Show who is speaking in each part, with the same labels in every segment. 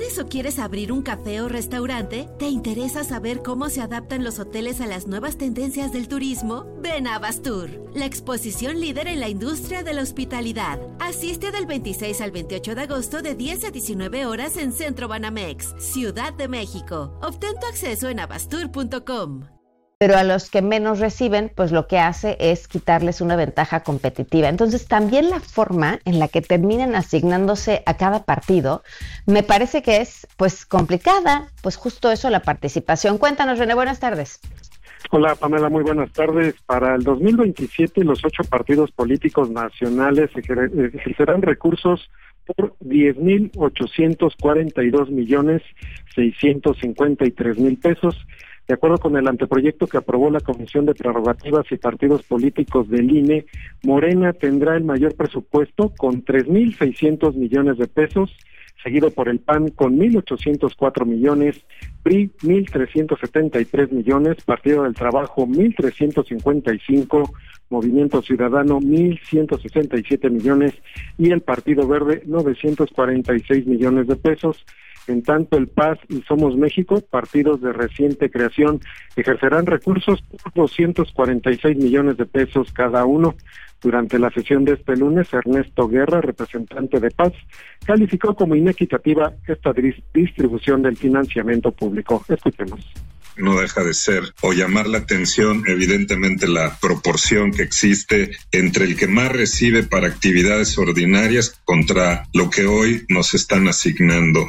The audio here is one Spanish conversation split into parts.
Speaker 1: ¿Sabes o quieres abrir un café o restaurante? ¿Te interesa saber cómo se adaptan los hoteles a las nuevas tendencias del turismo? Ven a Abastur, la exposición líder en la industria de la hospitalidad. Asiste del 26 al 28 de agosto de 10 a 19 horas en Centro Banamex, Ciudad de México. Obtén tu acceso en abastur.com.
Speaker 2: Pero a los que menos reciben, pues lo que hace es quitarles una ventaja competitiva. Entonces, también la forma en la que terminan asignándose a cada partido, me parece que es, pues, complicada, pues justo eso, la participación. Cuéntanos, René, buenas tardes.
Speaker 3: Hola, Pamela, muy buenas tardes. Para el 2027, los 8 partidos políticos nacionales ejercerán recursos por 10,842,653,000 pesos. De acuerdo con el anteproyecto que aprobó la Comisión de Prerrogativas y Partidos Políticos del INE, Morena tendrá el mayor presupuesto con 3,600 millones de pesos, seguido por el PAN con 1,804 millones, PRI 1,373 millones, Partido del Trabajo 1,355, Movimiento Ciudadano 1,167 millones y el Partido Verde 946 millones de pesos. En tanto, el PAS y Somos México, partidos de reciente creación, ejercerán recursos por 246 millones de pesos cada uno. Durante la sesión de este lunes, Ernesto Guerra, representante de PAS, calificó como inequitativa esta distribución del financiamiento público. Escuchemos.
Speaker 4: No deja de ser o llamar la atención, evidentemente, la proporción que existe entre el que más recibe para actividades ordinarias contra lo que hoy nos están asignando.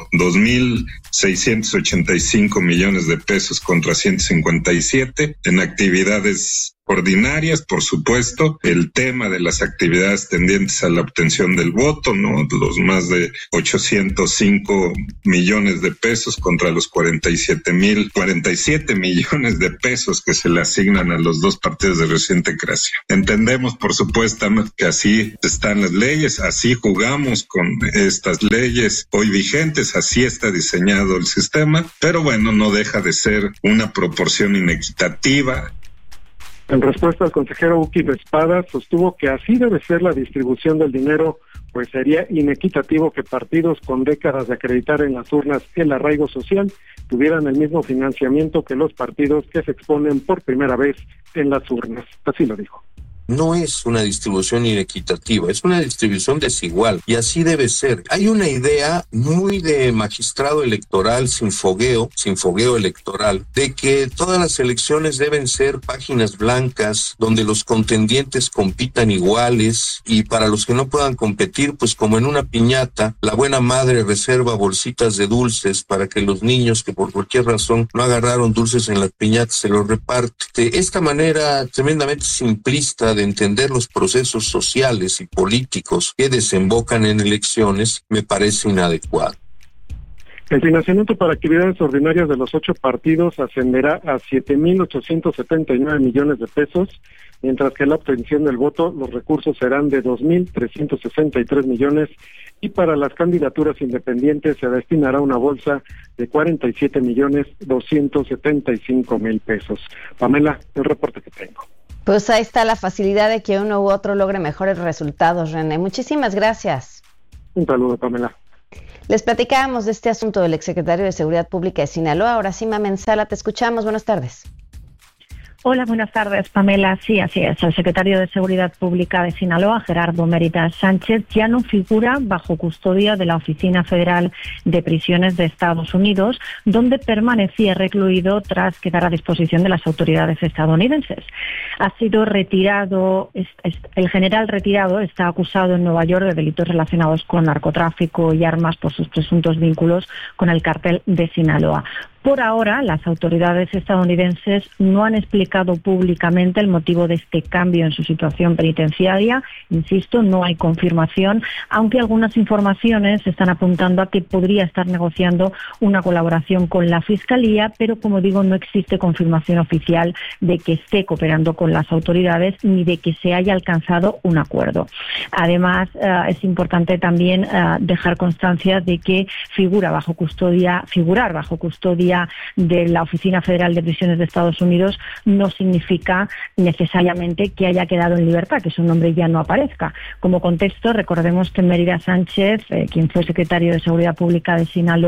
Speaker 4: 2,685 millones de pesos contra 157 en actividades ordinarias, por supuesto, el tema de las actividades tendientes a la obtención del voto, ¿no? Los más de 805 millones de pesos contra los 47 millones de pesos que se le asignan a los dos partidos de reciente creación. Entendemos, por supuesto, que así están las leyes, así jugamos con estas leyes hoy vigentes, así está diseñado el sistema, pero bueno, no deja de ser una proporción inequitativa.
Speaker 3: En respuesta, el consejero Uki Espada sostuvo que así debe ser la distribución del dinero, pues sería inequitativo que partidos con décadas de acreditar en las urnas el arraigo social tuvieran el mismo financiamiento que los partidos que se exponen por primera vez en las urnas. Así lo dijo.
Speaker 5: No es una distribución inequitativa, es una distribución desigual y así debe ser. Hay una idea muy de magistrado electoral sin fogueo electoral, de que todas las elecciones deben ser páginas blancas donde los contendientes compitan iguales y para los que no puedan competir, pues como en una piñata, la buena madre reserva bolsitas de dulces para que los niños que por cualquier razón no agarraron dulces en las piñatas se los reparte. De esta manera tremendamente simplista de entender los procesos sociales y políticos que desembocan en elecciones me parece inadecuado.
Speaker 3: El financiamiento para actividades ordinarias de los 8 partidos ascenderá a 7,879 millones de pesos, mientras que la obtención del voto, los recursos serán de 2,363 millones y para las candidaturas independientes se destinará una bolsa de 47,275,000 pesos. Pamela, el reporte que tengo.
Speaker 2: Pues ahí está la facilidad de que uno u otro logre mejores resultados, René. Muchísimas gracias.
Speaker 3: Un saludo, Pamela.
Speaker 2: Les platicábamos de este asunto del exsecretario de Seguridad Pública de Sinaloa. Ahora sí, Mamen Sala, te escuchamos. Buenas tardes.
Speaker 6: Hola, buenas tardes, Pamela. Sí, así es. El secretario de Seguridad Pública de Sinaloa, Gerardo Mérida Sánchez, ya no figura bajo custodia de la Oficina Federal de Prisiones de Estados Unidos, donde permanecía recluido tras quedar a disposición de las autoridades estadounidenses. Ha sido retirado, el general retirado está acusado en Nueva York de delitos relacionados con narcotráfico y armas por sus presuntos vínculos con el cártel de Sinaloa. Por ahora, las autoridades estadounidenses no han explicado públicamente el motivo de este cambio en su situación penitenciaria. Insisto, no hay confirmación, aunque algunas informaciones están apuntando a que podría estar negociando una colaboración con la Fiscalía, pero como digo, no existe confirmación oficial de que esté cooperando con las autoridades ni de que se haya alcanzado un acuerdo. Además, es importante también dejar constancia de que figurar bajo custodia de la Oficina Federal de Prisiones de Estados Unidos no significa necesariamente que haya quedado en libertad, que su nombre ya no aparezca. Como contexto, recordemos que Mérida Sánchez, quien fue secretario de Seguridad Pública de Sinaloa,